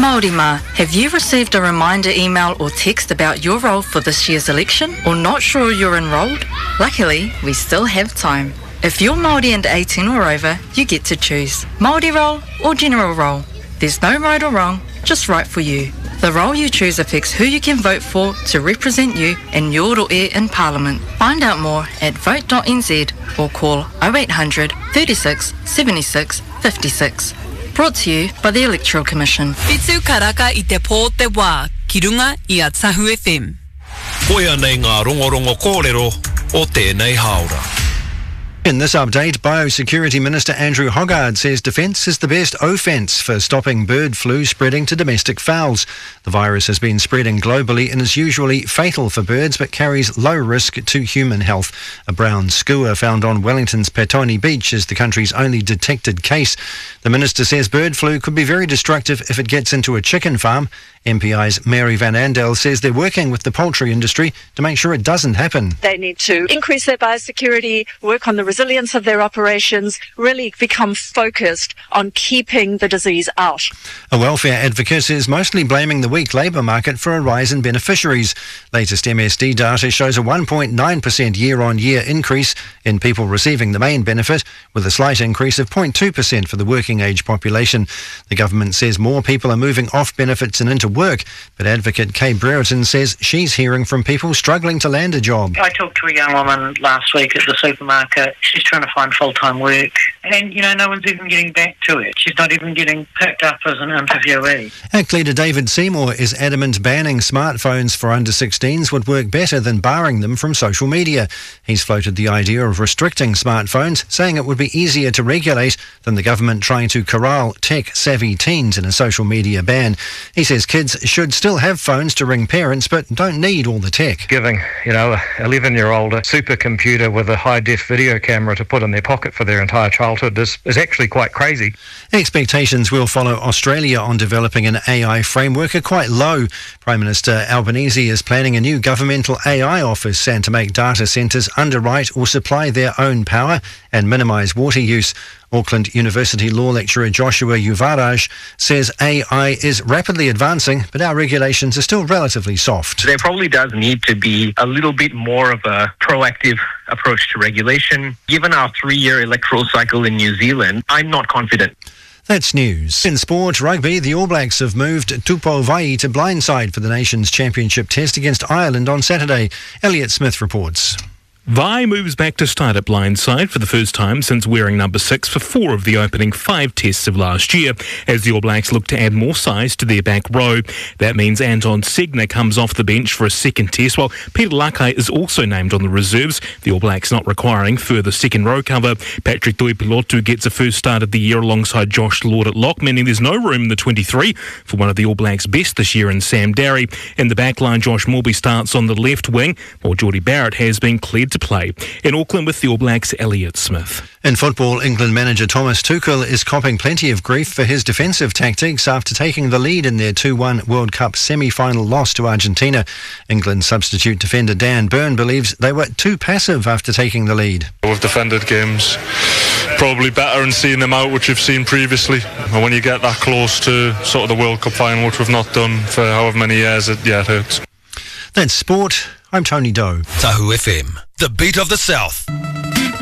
Māori mā, have you received a reminder email or text about your role for this year's election or not sure you're enrolled? Luckily, we still have time. If you're Māori and 18 or over, you get to choose Māori role or general role. There's no right or wrong, just right for you. The role you choose affects who you can vote for to represent you in your roe in Parliament. Find out more at vote.nz or call 0800 36 76 56. Brought to you by the Electoral Commission. Pitsu karaka I te pō te wā, ki runga I a Tahu FM. Koia nei ngā rongorongo kōrero o tēnei haora. In this update, Biosecurity Minister Andrew Hoggard says defence is the best offence for stopping bird flu spreading to domestic fowls. The virus has been spreading globally and is usually fatal for birds but carries low risk to human health. A brown skua found on Wellington's Petone Beach is the country's only detected case. The minister says bird flu could be very destructive if it gets into a chicken farm. MPI's Mary Van Andel says they're working with the poultry industry to make sure it doesn't happen. They need to increase their biosecurity, work on the resilience of their operations, really become focused on keeping the disease out. A welfare advocate is mostly blaming the weak labour market for a rise in beneficiaries. Latest MSD data shows a 1.9% year-on-year increase in people receiving the main benefit, with a slight increase of 0.2% for the working age population. The government says more people are moving off benefits and into work, but advocate Kay Brereton says she's hearing from people struggling to land a job. I talked to a young woman last week at the supermarket. She's trying to find full-time work and, no one's even getting back to it. She's not even getting picked up as an interviewee. ACT leader David Seymour is adamant banning smartphones for under 16s would work better than barring them from social media. He's floated the idea of restricting smartphones, saying it would be easier to regulate than the government trying to corral tech-savvy teens in a social media ban. He says kids should still have phones to ring parents but don't need all the tech. Giving, a 11-year-old a supercomputer with a high-def video camera to put in their pocket for their entire childhood is actually quite crazy. Expectations will follow Australia on developing an AI framework are quite low. Prime Minister Albanese is planning a new governmental AI office and to make data centres underwrite or supply their own power and minimise water use. Auckland University law lecturer Joshua Uvaraj says AI is rapidly advancing, but our regulations are still relatively soft. There probably does need to be a little bit more of a proactive approach to regulation. Given our 3-year electoral cycle in New Zealand, I'm not confident. That's news. In sport, rugby, the All Blacks have moved Tupou Vaa'i to blindside for the Nations Championship test against Ireland on Saturday. Elliot Smith reports. Vaa'i moves back to start at blindside for the first time since wearing number 6 for 4 of the opening 5 tests of last year, as the All Blacks look to add more size to their back row. That means Anton Segner comes off the bench for a second test, while Peter Lakai is also named on the reserves, the All Blacks not requiring further second row cover. Patrick Tuipilotu gets a first start of the year alongside Josh Lord at lock, meaning there's no room in the 23 for one of the All Blacks' best this year in Sam Darry. In the back line, Josh Morby starts on the left wing, while Geordie Barrett has been cleared to play. In Auckland with the All Blacks, Elliot Smith. In football, England manager Thomas Tuchel is copping plenty of grief for his defensive tactics after taking the lead in their 2-1 World Cup semi-final loss to Argentina. England substitute defender Dan Burn believes they were too passive after taking the lead. We've defended games probably better and seeing them out, which we've seen previously. And when you get that close to sort of the World Cup final, which we've not done for however many years, it hurts. That's sport. I'm Tony Doe. Tahu FM, the beat of the South.